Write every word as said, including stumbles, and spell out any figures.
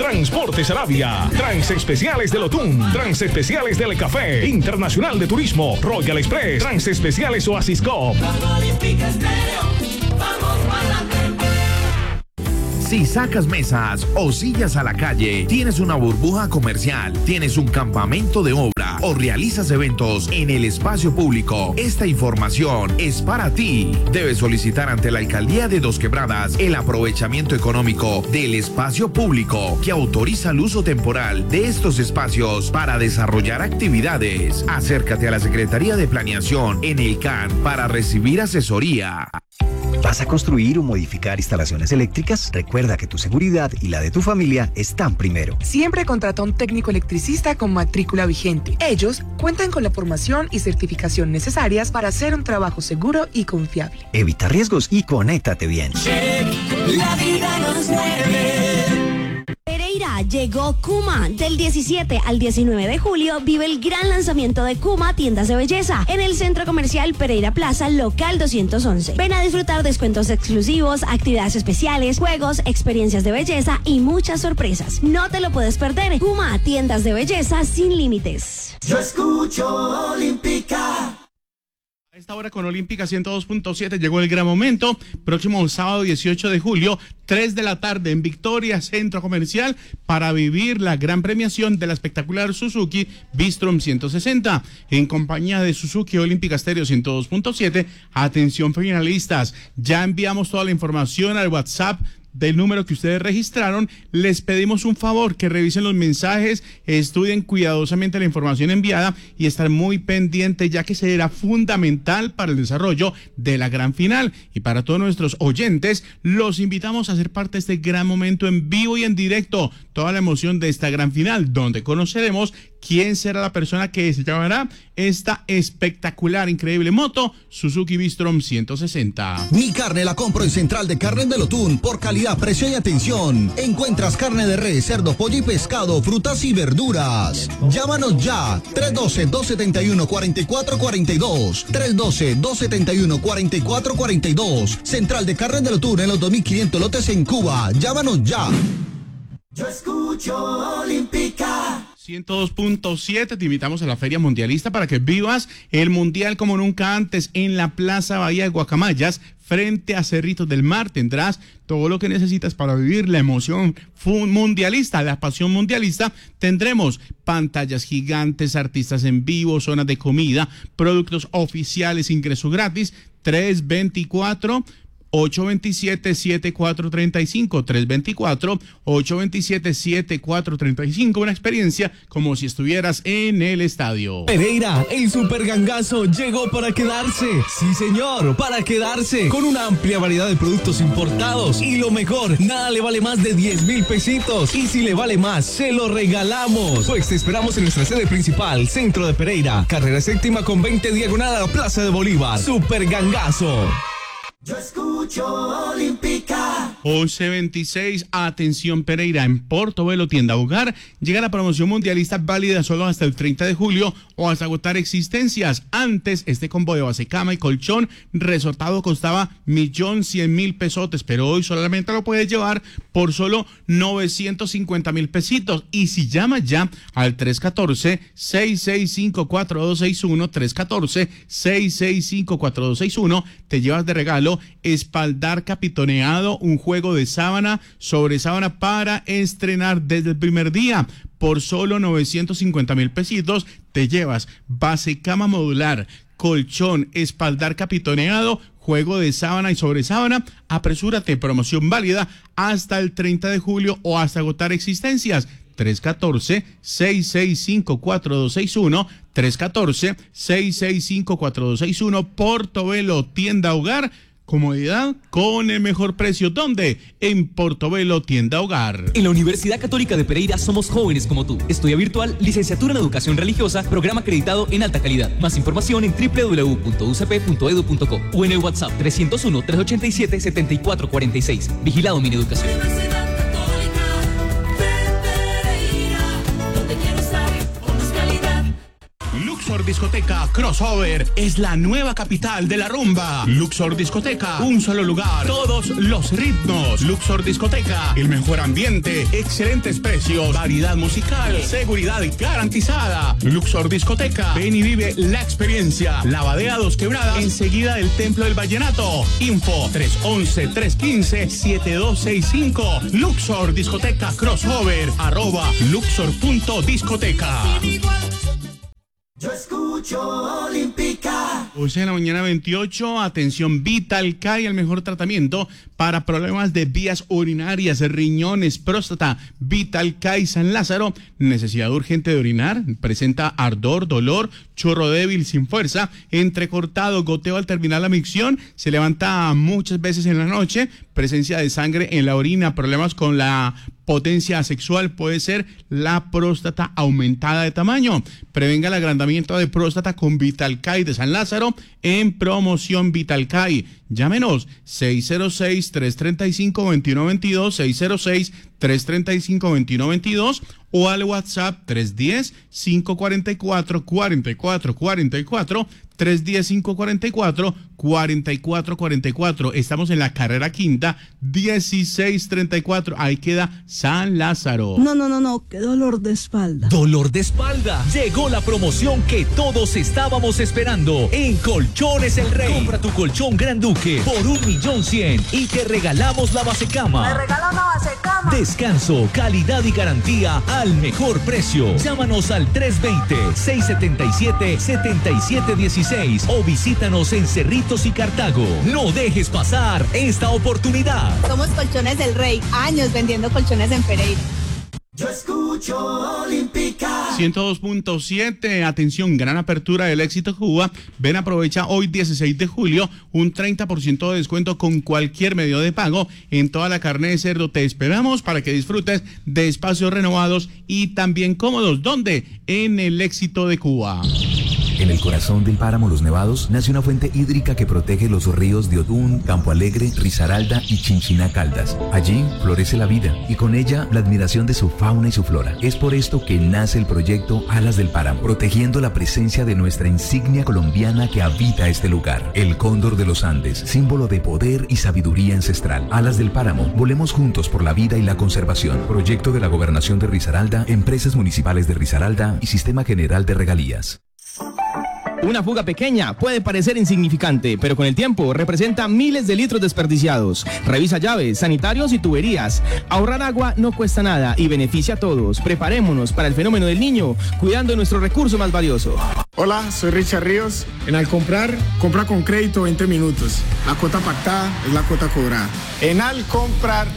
Transportes Arabia, Transespeciales del Otún, Transespeciales del Café, Internacional de Turismo, Royal Express, Transespeciales Oasis Cop. Si sacas mesas o sillas a la calle, tienes una burbuja comercial, tienes un campamento de obra o realizas eventos en el espacio público, esta información es para ti. Debes solicitar ante la Alcaldía de Dos Quebradas el aprovechamiento económico del espacio público que autoriza el uso temporal de estos espacios para desarrollar actividades. Acércate a la Secretaría de Planeación en el C A N para recibir asesoría. ¿Vas a construir o modificar instalaciones eléctricas? Recuerda que tu seguridad y la de tu familia están primero. Siempre contrata a un técnico electricista con matrícula vigente. Ellos cuentan con la formación y certificación necesarias para hacer un trabajo seguro y confiable. Evita riesgos y conéctate bien. La vida nos mueve. Pereira, llegó Kuma. Del diecisiete al diecinueve de julio vive el gran lanzamiento de Kuma Tiendas de Belleza en el Centro Comercial Pereira Plaza, local doscientos once. Ven a disfrutar descuentos exclusivos, actividades especiales, juegos, experiencias de belleza y muchas sorpresas. No te lo puedes perder. Kuma Tiendas de Belleza sin límites. Yo escucho Olímpica. A esta hora con Olímpica ciento dos punto siete llegó el gran momento. Próximo sábado dieciocho de julio, tres de la tarde en Victoria, Centro Comercial, para vivir la gran premiación de la espectacular Suzuki Bistrom ciento sesenta. En compañía de Suzuki Olímpica Stereo ciento dos punto siete. Atención finalistas, ya enviamos toda la información al WhatsApp del número que ustedes registraron. Les pedimos un favor, que revisen los mensajes, estudien cuidadosamente la información enviada y estar muy pendientes, ya que será fundamental para el desarrollo de la gran final. Y para todos nuestros oyentes, los invitamos a ser parte de este gran momento en vivo y en directo, toda la emoción de esta gran final, donde conoceremos quién será la persona que se llevará esta espectacular, increíble moto Suzuki Bistrom ciento sesenta. Mi carne la compro en Central de Carnes del Otún por calidad, precio y atención. Encuentras carne de res, cerdo, pollo y pescado, frutas y verduras. Llámanos ya, tres uno dos, dos siete uno, cuatro cuatro cuatro dos, tres uno dos, dos siete uno, cuatro cuatro cuatro dos. Central de Carnes del Otún en los dos mil quinientos lotes en Cuba. Llámanos ya. Yo escucho Olímpica. ciento dos punto siete, te invitamos a la Feria Mundialista para que vivas el Mundial como nunca antes en la Plaza Bahía de Guacamayas, frente a Cerritos del Mar. Tendrás todo lo que necesitas para vivir la emoción mundialista, la pasión mundialista. Tendremos pantallas gigantes, artistas en vivo, zonas de comida, productos oficiales, ingreso gratis, tres veinticuatro ocho veintisiete, setenta y cuatro treinta y cinco, tres veinticuatro, ocho veintisiete, setenta y cuatro treinta y cinco, una experiencia como si estuvieras en el estadio. Pereira, el super gangazo llegó para quedarse. Sí, señor, para quedarse, con una amplia variedad de productos importados. Y lo mejor, nada le vale más de diez mil pesitos. Y si le vale más, se lo regalamos. Pues te esperamos en nuestra sede principal, Centro de Pereira, carrera séptima con veinte diagonal a la Plaza de Bolívar. Super gangazo. Yo escucho Olímpica. once veintiséis, atención Pereira, en Portobelo Tienda Hogar llega la promoción mundialista válida solo hasta el treinta de julio o hasta agotar existencias. Antes, este combo de base, cama y colchón resortado costaba millón cien mil pesotes, pero hoy solamente lo puedes llevar por solo novecientos cincuenta mil pesitos. Y si llamas ya al tres uno cuatro, seis seis cinco, cuatro dos seis uno, tres uno cuatro, seis seis cinco, cuatro dos seis uno, te llevas de regalo espaldar capitoneado, un juego de sábana sobre sábana para estrenar desde el primer día. Por solo novecientos cincuenta mil pesitos te llevas base cama modular, colchón, espaldar capitoneado, juego de sábana y sobre sábana. Apresúrate, promoción válida hasta el treinta de julio o hasta agotar existencias. tres uno cuatro, seis seis cinco, cuatro dos seis uno, tres uno cuatro, seis seis cinco, cuatro dos seis uno, Portobelo Tienda Hogar. Comodidad con el mejor precio. ¿Dónde? En Portobelo Tienda Hogar. En la Universidad Católica de Pereira somos jóvenes como tú. Estudia virtual, licenciatura en educación religiosa, programa acreditado en alta calidad. Más información en doble u doble u doble u punto u c p punto e d u punto co o en el WhatsApp trescientos uno, trescientos ochenta y siete, setenta y cuatro cuarenta y seis. Vigilado Mineducación. Luxor Discoteca Crossover es la nueva capital de la rumba. Luxor Discoteca, un solo lugar, todos los ritmos. Luxor Discoteca, el mejor ambiente, excelentes precios, variedad musical, seguridad garantizada. Luxor Discoteca, ven y vive la experiencia. Lavadea Dos Quebradas, enseguida del Templo del Vallenato. Info tres once, tres quince, siete dos seis cinco. Luxor Discoteca Crossover, arroba luxor punto discoteca. Yo escucho Olímpica. Hoy en la mañana veintiocho, atención, Vitalcay, el mejor tratamiento para problemas de vías urinarias, riñones, próstata. Vitalcay San Lázaro, necesidad urgente de orinar, presenta ardor, dolor, chorro débil sin fuerza, entrecortado, goteo al terminar la micción, se levanta muchas veces en la noche, presencia de sangre en la orina, problemas con la potencia sexual, puede ser la próstata aumentada de tamaño. Prevenga el agrandamiento de próstata con Vitalcay de San Lázaro en promoción Vitalcay. Llámenos seis cero seis, tres tres cinco, dos uno dos dos, seis cero seis, tres tres cinco, dos uno dos dos o al WhatsApp tres uno cero, cinco cuatro cuatro, cuatro cuatro cuatro cuatro, tres uno cero, cinco cuatro cuatro, cuatro cuatro cuatro cuatro. Estamos en la carrera quinta, dieciséis treinta y cuatro. Ahí queda San Lázaro. No, no, no, no, qué dolor de espalda. ¿Dolor de espalda? Llegó la promoción que todos estábamos esperando en Colchones El Rey. Compra tu colchón Gran Duque por un millón cien y te regalamos la basecama. ¿Me regala una basecama? Descanso, calidad y garantía al mejor precio. Llámanos al tres dos cero, seis siete siete, siete siete uno seis o visítanos en Cerritos y Cartago. No dejes pasar esta oportunidad. Somos Colchones del Rey, años vendiendo colchones en Pereira. Yo escucho Olímpica. ciento dos punto siete, atención, gran apertura del Éxito Cuba. Ven, aprovecha hoy dieciséis de julio un treinta por ciento de descuento con cualquier medio de pago en toda la carne de cerdo. Te esperamos para que disfrutes de espacios renovados y también cómodos. ¿Dónde? En el Éxito de Cuba. En el corazón del páramo Los Nevados nace una fuente hídrica que protege los ríos de Odún, Campo Alegre, Risaralda y Chinchiná Caldas. Allí florece la vida y con ella la admiración de su fauna y su flora. Es por esto que nace el proyecto Alas del Páramo, protegiendo la presencia de nuestra insignia colombiana que habita este lugar. El cóndor de los Andes, símbolo de poder y sabiduría ancestral. Alas del Páramo, volemos juntos por la vida y la conservación. Proyecto de la Gobernación de Risaralda, Empresas Municipales de Risaralda y Sistema General de Regalías. Una fuga pequeña puede parecer insignificante, pero con el tiempo representa miles de litros desperdiciados. Revisa llaves, sanitarios y tuberías. Ahorrar agua no cuesta nada y beneficia a todos. Preparémonos para el fenómeno del niño, cuidando de nuestro recurso más valioso. Hola, soy Richard Ríos. En Al Comprar, compra con crédito veinte minutos. La cuota pactada es la cuota cobrada. En Al Comprar,